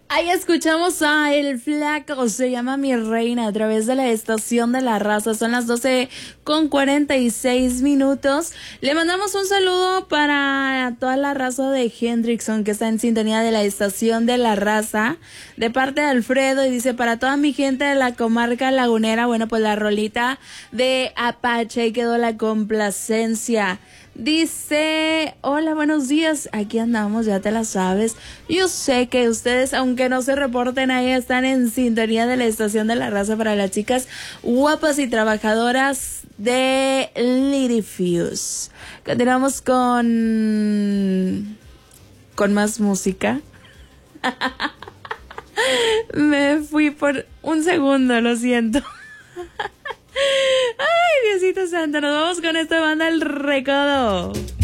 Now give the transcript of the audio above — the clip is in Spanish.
Ahí escuchamos a El Flaco, se llama Mi Reina, a través de la estación de La Raza. Son las 12:46. Le mandamos un saludo para toda la raza de Hendrickson que está en sintonía de la estación de La Raza, de parte de Alfredo, y dice: para toda mi gente de la comarca lagunera, bueno, pues la rolita de Apache quedó la complacencia. Dice: hola, buenos días, aquí andamos, ya te la sabes. Yo sé que ustedes, aunque no se reporten ahí, están en sintonía de la estación de La Raza para las chicas guapas y trabajadoras de Lady Fuse. Continuamos con más música. Me fui por un segundo, lo siento. Ay, Diosito santo, nos vamos con esta banda El Recodo.